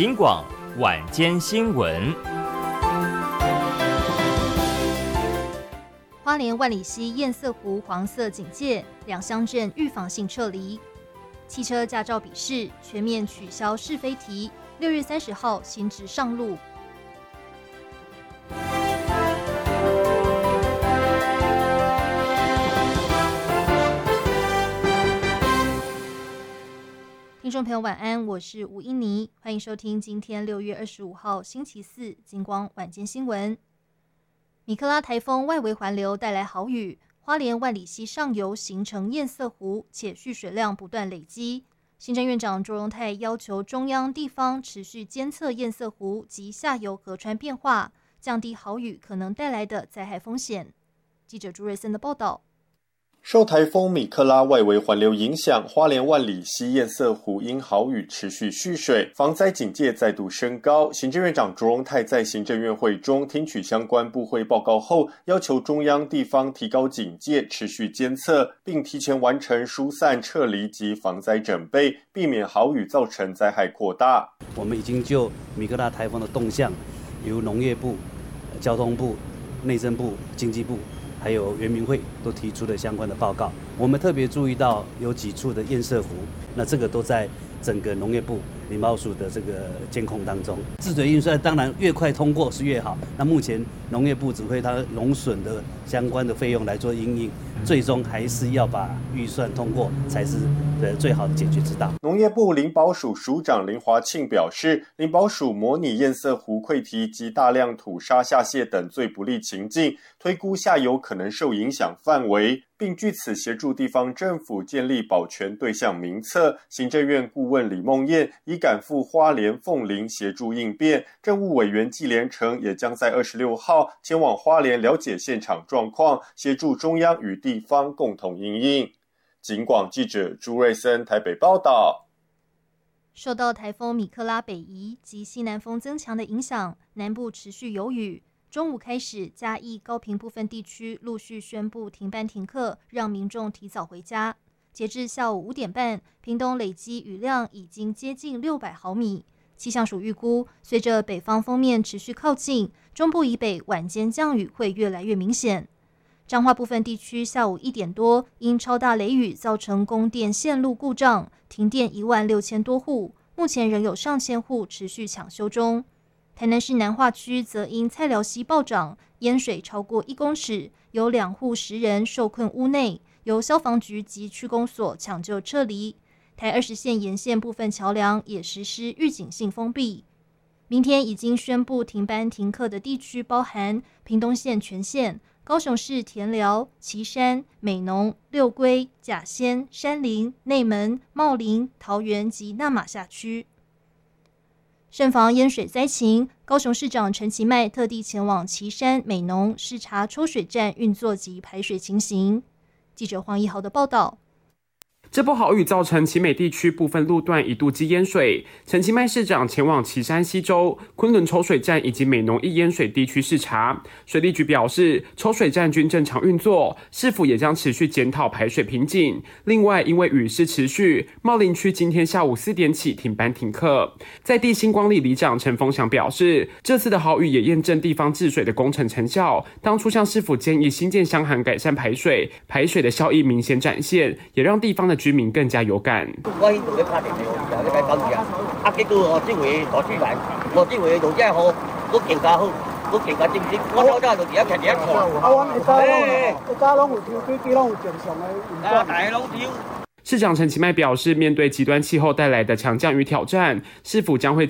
警广晚间新闻。 花莲万里溪堰塞湖黄色警戒，2乡镇预防性撤离。汽车驾照笔试全面取消是非题，6月30号新制上路。听众朋友晚安，我是吴依妮，欢迎收听今天6月25号星期四金光晚间新闻。米克拉台风外围环流带来豪雨，花莲万里溪上游形成堰塞湖，且蓄水量不断累积。行政院长卓荣泰要求中央地方持续监测堰塞湖及下游河川变化，降低豪雨可能带来的灾害风险。记者朱瑞森的报道。 受台风米克拉外围环流影响，花莲万里溪堰塞湖因豪雨持续蓄水，防灾警戒再度升高。行政院长卓荣泰在行政院会中听取相关部会报告后，要求中央地方提高警戒，持续监测，并提前完成疏散撤离及防灾准备，避免豪雨造成灾害扩大。 我们已经就米克拉台风的动向，由农业部、交通部、内政部、经济部还有原民会都提出了相关的报告。我们特别注意到有几处的堰塞湖，那这个都在整个农业部林保署的这个监控当中。治水预算当然越快通过是越好，那目前农业部只会它农损的相关的费用来做因应，最终还是要把预算通过才是最好的解决之道。 农业部林保署署长林华庆表示，林保署模拟堰塞湖溃堤及大量土沙下泄等最不利情境，推估下游可能受影响范围，并据此协助地方政府建立保全对象名册。行政院顾问李梦燕已赶赴花莲凤林协助应变，政务委员纪连成也将在26号前往花莲了解现场状况，协助中央与地方共同因应。警广记者朱瑞森台北报道。 受到台风米克拉北移及西南风增强的影响，南部持续有雨。中午开始，嘉义高屏部分地区陆续宣布停班停课，让民众提早回家。截至下午5点半，屏东累积雨量已经接近600毫米。气象署预估，随着北方锋面持续靠近，中部以北晚间降雨会越来越明显。彰化部分地区下午1点多，因超大雷雨造成供电线路故障，停电16000多户，目前仍有上千户持续抢修中。台南市南化区则因菜寮溪暴涨，淹水超过1公尺，有2户10人受困屋内，由消防局及区公所抢救撤离。台20线沿线部分桥梁也实施预警性封闭。明天已经宣布停班停课的地区包含屏东县全县、高雄市田寮、旗山、美浓、六龟、甲仙、山林、内门、茂林、桃园及那玛夏区。慎防淹水灾情，高雄市长陈其迈特地前往旗山、美浓视察抽水站运作及排水情形。记者黄一豪的报道。 这波豪雨造成旗美地区部分路段一度积淹水，陈其迈市长前往旗山西周、昆仑抽水站以及美浓易淹水地区视察。水利局表示，抽水站均正常运作，市府也将持续检讨排水瓶颈。另外，因为雨势持续，茂林区今天下午4点起停班停课。在地星光里里长陈丰祥表示，这次的豪雨也验证地方治水的工程成效。当初向市府建议新建箱涵改善排水，排水的效益明显展现，也让地方的居民更加有感。 我迄度咧拍电话，就咧解搞嘢啊！结果这回大水来，这回落遮雨，佫更加好，佫更加正式。我早早就伫遐徛伫遐看。阮会早拢有抽水机，拢有正常的运作。大家拢抽。 市长陈其迈表示，面对极端气候带来的强降雨挑战，市府将会